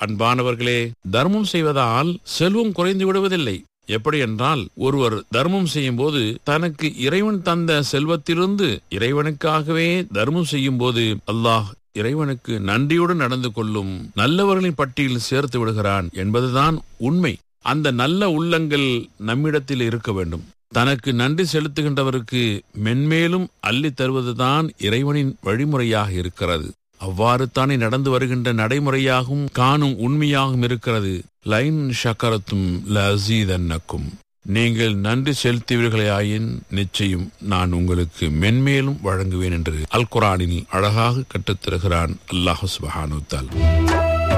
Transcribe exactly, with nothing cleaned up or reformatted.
அன்பானவர்களே, தர்மம் செய்வதால் செல்வம் குறைந்து விடுவதில்லை. எப்படி என்றால், ஒருவர் தர்மம் செய்யும் போது தனக்கு இறைவன் தந்த செல்வத்திலிருந்து இறைவனுக்காகவே தர்மம் செய்யும் போது அல்லாஹ் இறைவனுக்கு நன்றியுடன் நடந்து கொள்ளும் நல்லவர்களின் பட்டியலில் சேர்த்து விடுகிறான் என்பதுதான் உண்மை. அந்த நல்ல உள்ளங்கள் நம்மிடத்தில் இருக்க வேண்டும். தனக்கு நன்றி செலுத்துகின்றவருக்கு மென்மேலும் அள்ளி தருவதுதான் இறைவனின் வழிமுறையாக இருக்கிறது. அவ்வாறு தானே நடந்து வருகின்ற நடைமுறையாகவும் காணும் உண்மையாகவும் இருக்கிறது. லைன் ஷக்கரத்தும் லஸீதன்னக்கும், நீங்கள் நன்றி செலுத்துவீர்களாயின் நிச்சயம் நான் உங்களுக்கு மென்மேலும் வழங்குவேன் என்று அல் குர்ஆனில் அழகாக கற்றுத்தருகிறான் அல்லாஹ் சுப்ஹானஹு வ தஆலா.